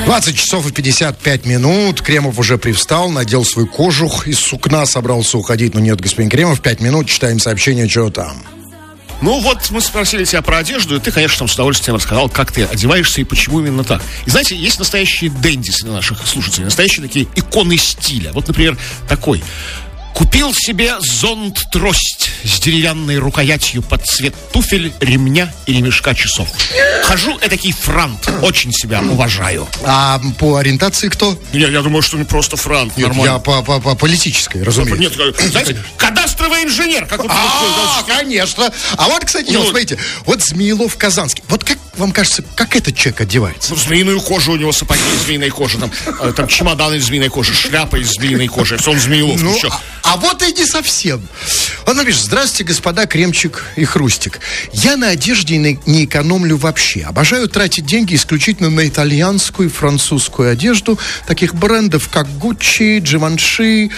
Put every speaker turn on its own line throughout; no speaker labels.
20 часов и 55 минут. Кремов уже привстал, надел свой кожух из сукна, собрался уходить. Но нет, господин Кремов, 5 минут, читаем сообщение, что там.
Ну вот, мы спросили тебя про одежду, и ты, конечно, там с удовольствием рассказал, как ты одеваешься и почему именно так. И знаете, есть настоящие дэнди среди наших слушателей, настоящие такие иконы стиля. Вот, например, такой. Купил себе зонт-трость с деревянной рукоятью под цвет туфель, ремня и ремешка часов. Хожу этакий франт, очень себя уважаю.
А по ориентации кто?
Я думаю, что не просто франт,
Нет,
нормально.
я по политической, разумеется.
Нет, знаете, кадастровый инженер. Как вы
конечно. А вот, кстати, вот смотрите, вот Змеелов-Казанский. Вот как вам кажется, как этот человек одевается?
Ну, змеиную кожу, у него сапоги из змеиной кожи, там чемодан из змеиной кожи, шляпа из змеиной кожи. Он Змеелов,
ну,
еще.
А вот и не совсем. Он напишет: здравствуйте, господа Кремчик и Хрустик. Я на одежде не экономлю вообще. Обожаю тратить деньги исключительно на итальянскую и французскую одежду таких брендов, как Gucci, Givenchy,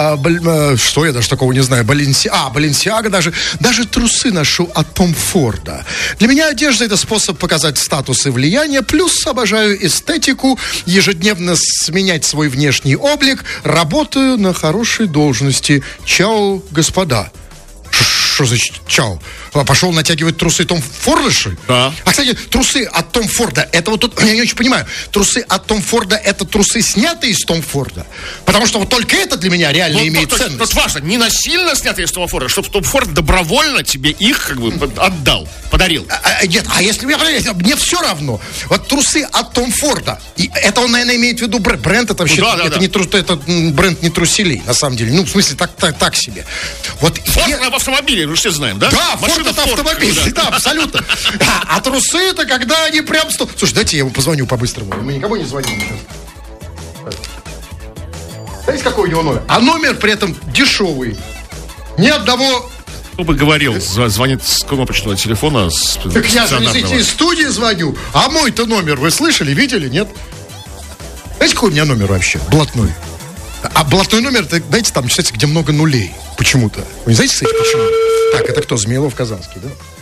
что я даже такого не знаю, Balenciaga даже. Даже трусы ношу от Том Форда. Для меня одежда — это способ показать статус и влияние, плюс обожаю эстетику, ежедневно сменять свой внешний облик, работаю на хорошей должности. Чао, господа. Что значит чао? Пошел натягивать трусы Том Форда?
Да.
А, кстати, трусы от Том Форда, это вот тут, я не очень понимаю, трусы от Том Форда, это трусы, снятые из Том Форда? Потому что вот только это для меня реально имеет ценность.
Вот важно, не насильно снятые из Тома Форда, чтобы Том Форд добровольно тебе их как бы отдал, подарил.
Нет, а если мне все равно. Вот трусы от Том Форда, и это он, наверное, имеет в виду бренд, это вообще, это бренд не труселей, на самом деле. Ну, в смысле, так себе. Вот
Форд в автомобиле, мы все знаем, да?
Да, Форд это автомобиль, да, абсолютно. А трусы это когда они прям... Слушай, дайте я ему позвоню по-быстрому. Мы никому не звоним сейчас. Знаете, какой у него номер? А номер при этом дешевый. Ни одного...
Кто бы говорил, звонит с кнопочного телефона.
Так я же из студии звоню. А мой-то номер вы слышали, видели, нет? Знаете, какой у меня номер вообще? Блатной. А блатной номер, знаете, там, кстати, где много нулей. Почему-то. Вы не знаете, кстати, почему? Так, это кто? Змеелов-Казанский, да?